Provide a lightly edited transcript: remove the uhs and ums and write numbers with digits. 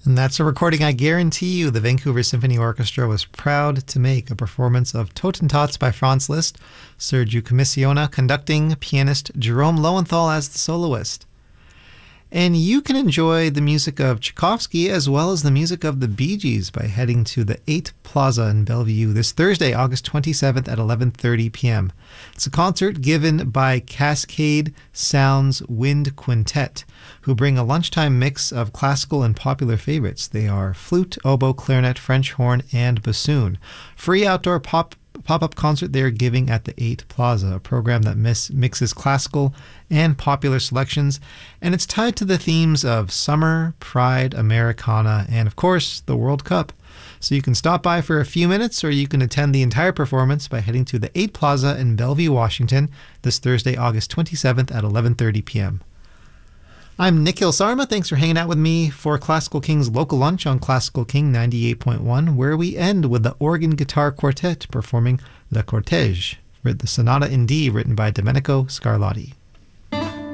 And that's a recording I guarantee you the Vancouver Symphony Orchestra was proud to make, a performance of Totentanz by Franz Liszt, Sergiu Commissiona conducting, pianist Jerome Lowenthal as the soloist. And you can enjoy the music of Tchaikovsky as well as the music of the Bee Gees by heading to the 8 Plaza in Bellevue this Thursday, August 27th at 11:30 p.m. It's a concert given by Cascade Sounds Wind Quintet, who bring a lunchtime mix of classical and popular favorites. They are flute, oboe, clarinet, French horn, and bassoon. Free outdoor pop-up concert they're giving at the 8 Plaza, a program that mixes classical and popular selections, and it's tied to the themes of summer, pride, Americana, and of course, the World Cup. So you can stop by for a few minutes, or you can attend the entire performance by heading to the 8 Plaza in Bellevue, Washington, this Thursday, August 27th at 11:30 p.m. I'm Nikhil Sarma. Thanks for hanging out with me for Classical King's Local Lunch on Classical King 98.1, where we end with the Organ Guitar Quartet performing Le Cortège, the Sonata in D written by Domenico Scarlatti.